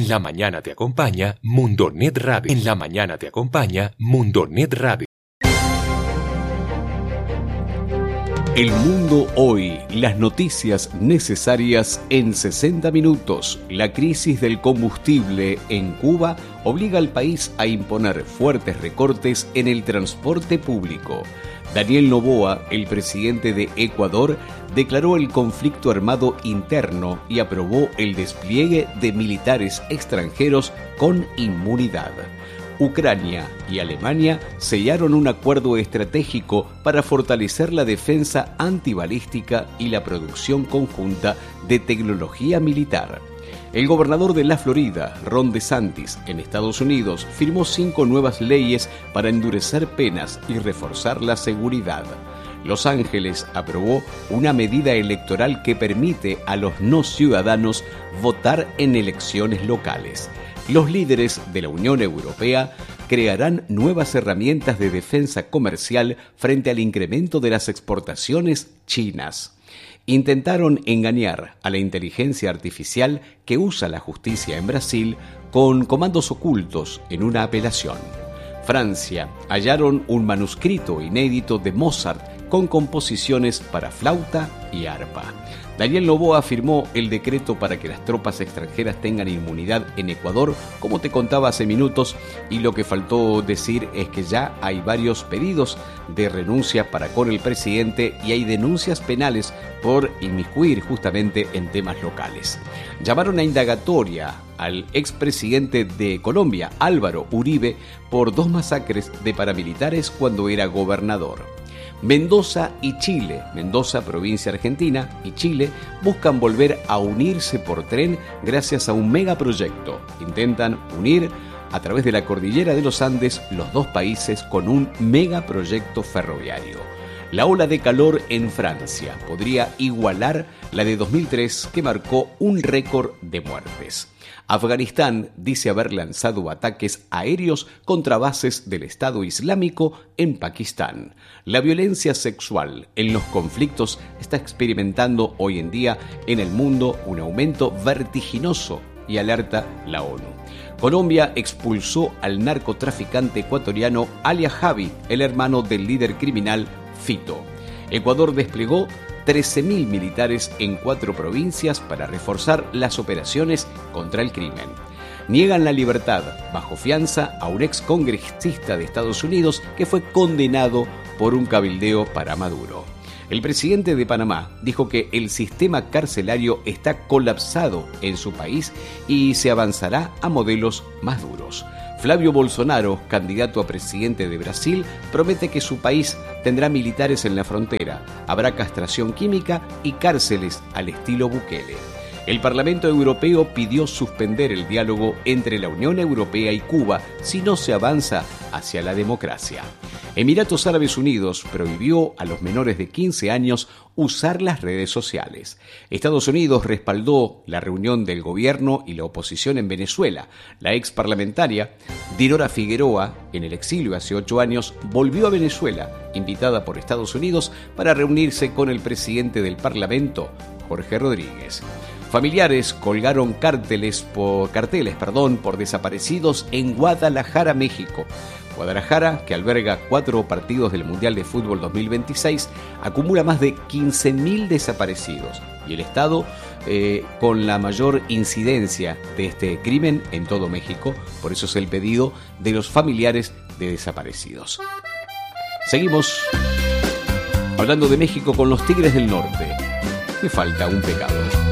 En la mañana te acompaña Mundonet Radio. En la mañana te acompaña Mundonet Radio. El mundo hoy, las noticias necesarias en 60 minutos. La crisis del combustible en Cuba obliga al país a imponer fuertes recortes en el transporte público. Daniel Noboa, el presidente de Ecuador, declaró el conflicto armado interno y aprobó el despliegue de militares extranjeros con inmunidad. Ucrania y Alemania sellaron un acuerdo estratégico para fortalecer la defensa antibalística y la producción conjunta de tecnología militar. El gobernador de la Florida, Ron DeSantis, en Estados Unidos, firmó 5 nuevas leyes para endurecer penas y reforzar la seguridad. Los Ángeles aprobó una medida electoral que permite a los no ciudadanos votar en elecciones locales. Los líderes de la Unión Europea crearán nuevas herramientas de defensa comercial frente al incremento de las exportaciones chinas. Intentaron engañar a la inteligencia artificial que usa la justicia en Brasil con comandos ocultos en una apelación. Francia hallaron un manuscrito inédito de Mozart con composiciones para flauta y arpa. Daniel Noboa firmó el decreto para que las tropas extranjeras tengan inmunidad en Ecuador, como te contaba hace minutos, y lo que faltó decir es que ya hay varios pedidos de renuncia para con el presidente y hay denuncias penales por inmiscuir justamente en temas locales. Llamaron a indagatoria al expresidente de Colombia, Álvaro Uribe, por 2 masacres de paramilitares cuando era gobernador. Mendoza y Chile, Mendoza, provincia argentina, y Chile buscan volver a unirse por tren gracias a un megaproyecto. Intentan unir a través de la cordillera de los Andes los 2 países con un megaproyecto ferroviario. La ola de calor en Francia podría igualar la de 2003, que marcó un récord de muertes. Afganistán dice haber lanzado ataques aéreos contra bases del Estado Islámico en Pakistán. La violencia sexual en los conflictos está experimentando hoy en día en el mundo un aumento vertiginoso y alerta la ONU. Colombia expulsó al narcotraficante ecuatoriano alias Javi, el hermano del líder criminal Fito. Ecuador desplegó 13.000 militares en 4 provincias para reforzar las operaciones contra el crimen. Niegan la libertad bajo fianza a un ex congresista de Estados Unidos que fue condenado por un cabildeo para Maduro. El presidente de Panamá dijo que el sistema carcelario está colapsado en su país y se avanzará a modelos más duros. Flavio Bolsonaro, candidato a presidente de Brasil, promete que su país tendrá militares en la frontera, habrá castración química y cárceles al estilo Bukele. El Parlamento Europeo pidió suspender el diálogo entre la Unión Europea y Cuba si no se avanza hacia la democracia. Emiratos Árabes Unidos prohibió a los menores de 15 años usar las redes sociales. Estados Unidos respaldó la reunión del gobierno y la oposición en Venezuela. La ex parlamentaria Dinora Figueroa, en el exilio hace 8 años, volvió a Venezuela, invitada por Estados Unidos para reunirse con el presidente del Parlamento, Jorge Rodríguez. Familiares colgaron carteles por desaparecidos en Guadalajara, México. Guadalajara, que alberga 4 partidos del Mundial de Fútbol 2026, acumula más de 15.000 desaparecidos y el estado con la mayor incidencia de este crimen en todo México. Por eso es el pedido de los familiares de desaparecidos. Seguimos hablando de México con los Tigres del Norte. Me falta un pecado.